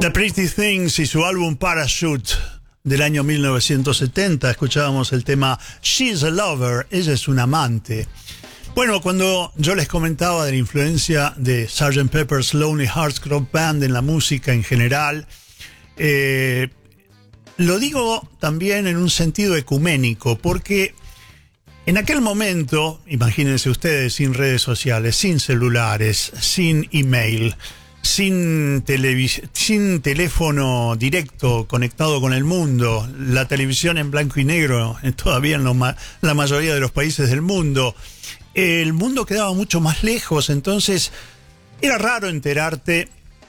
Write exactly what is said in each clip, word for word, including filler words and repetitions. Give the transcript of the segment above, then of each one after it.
The Pretty Things y su álbum Parachute del año mil novecientos setenta. Escuchábamos el tema She's a Lover, ella es una amante. Bueno, cuando yo les comentaba de la influencia de sergeant Pepper's Lonely Hearts Club Band en la música en general, eh, lo digo también en un sentido ecuménico, porque en aquel momento, imagínense ustedes, sin redes sociales, sin celulares, sin email, sin, televis- sin teléfono directo conectado con el mundo, la televisión en blanco y negro, todavía en lo ma- la mayoría de los países del mundo, el mundo quedaba mucho más lejos, entonces era raro enterarte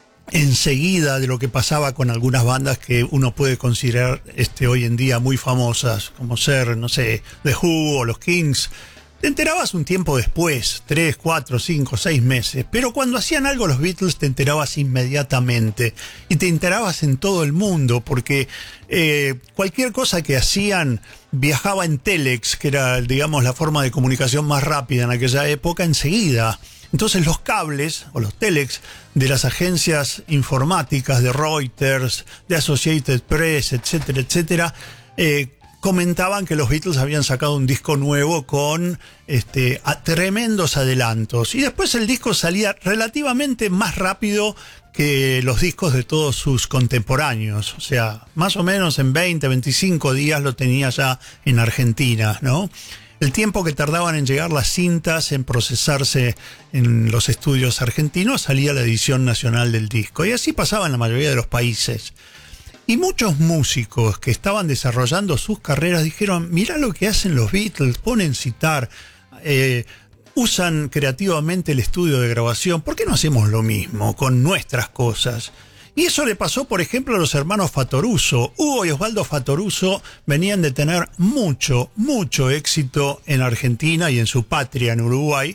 enseguida de lo que pasaba con algunas bandas que uno puede considerar este, hoy en día muy famosas, como ser, no sé, The Who o los Kings. Te enterabas un tiempo después, tres, cuatro, cinco, seis meses, pero cuando hacían algo los Beatles te enterabas inmediatamente y te enterabas en todo el mundo, porque eh, cualquier cosa que hacían viajaba en telex, que era, digamos, la forma de comunicación más rápida en aquella época, enseguida. Entonces los cables o los telex de las agencias informáticas de Reuters, de Associated Press, etcétera, etcétera, eh, comentaban que los Beatles habían sacado un disco nuevo con este, a, tremendos adelantos. Y después el disco salía relativamente más rápido que los discos de todos sus contemporáneos. O sea, más o menos en veinte, veinticinco días lo tenía ya en Argentina, ¿no? El tiempo que tardaban en llegar las cintas, en procesarse en los estudios argentinos, salía la edición nacional del disco. Y así pasaba en la mayoría de los países. Y muchos músicos que estaban desarrollando sus carreras dijeron, mirá lo que hacen los Beatles, ponen citar, eh, usan creativamente el estudio de grabación, ¿por qué no hacemos lo mismo con nuestras cosas? Y eso le pasó, por ejemplo, a los hermanos Fattoruso. Hugo y Osvaldo Fattoruso venían de tener mucho, mucho éxito en Argentina y en su patria, en Uruguay,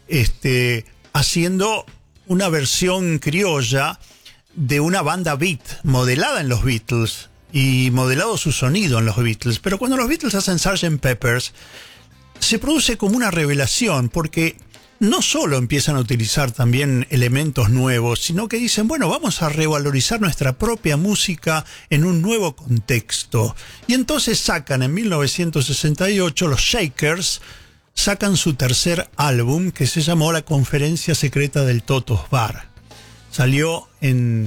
este, haciendo una versión criolla de una banda beat, modelada en los Beatles y modelado su sonido en los Beatles. Pero cuando los Beatles hacen sergeant Pepper's, se produce como una revelación, porque no solo empiezan a utilizar también elementos nuevos, sino que dicen, bueno, vamos a revalorizar nuestra propia música en un nuevo contexto. Y entonces sacan en mil novecientos sesenta y ocho los Shakers, sacan su tercer álbum que se llamó La Conferencia Secreta del Totos Bar. Salió en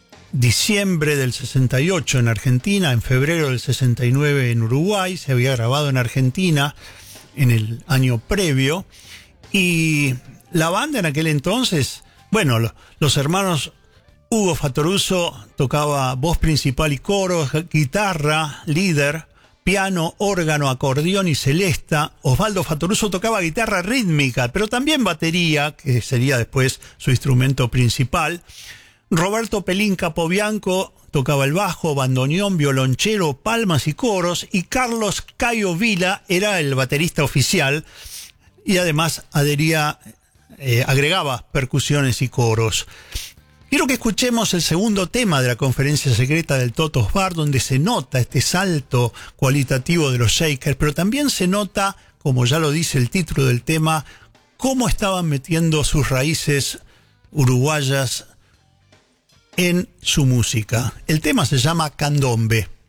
diciembre del sesenta y ocho en Argentina, en febrero del sesenta y nueve en Uruguay, se había grabado en Argentina en el año previo, y la banda en aquel entonces, bueno, lo, los hermanos Hugo Fattoruso tocaba voz principal y coros, guitarra, líder, piano, órgano, acordeón y celesta. Osvaldo Fattoruso tocaba guitarra rítmica, pero también batería, que sería después su instrumento principal. Roberto Pelín Capobianco tocaba el bajo, bandoneón, violonchelo, palmas y coros. Y Carlos Cayo Vila era el baterista oficial y además adhería, eh, agregaba percusiones y coros. Quiero que escuchemos el segundo tema de la Conferencia Secreta del Totos Bar, donde se nota este salto cualitativo de los Shakers, pero también se nota, como ya lo dice el título del tema, cómo estaban metiendo sus raíces uruguayas en su música. El tema se llama Candombe.